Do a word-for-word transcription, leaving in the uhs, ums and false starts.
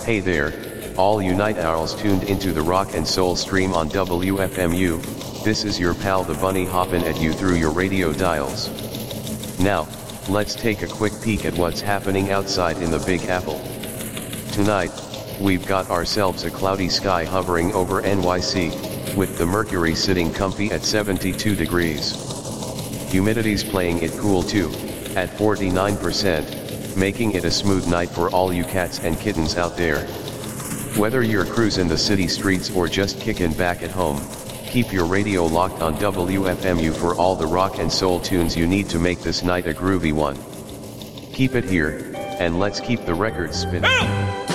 Hey there, all you night owls tuned into the rock and soul stream on W F M U, this is your pal the Bunny hoppin' at you through your radio dials. Now, let's take a quick peek at what's happening outside in the Big Apple. Tonight, we've got ourselves a cloudy sky hovering over N Y C, with the mercury sitting comfy at seventy-two degrees. Humidity's playing it cool too, at forty-nine percent. Making it a smooth night for all you cats and kittens out there. Whether you're cruising the city streets or just kicking back at home, keep your radio locked on W F M U for all the rock and soul tunes you need to make this night a groovy one. Keep it here, and let's keep the records spinning.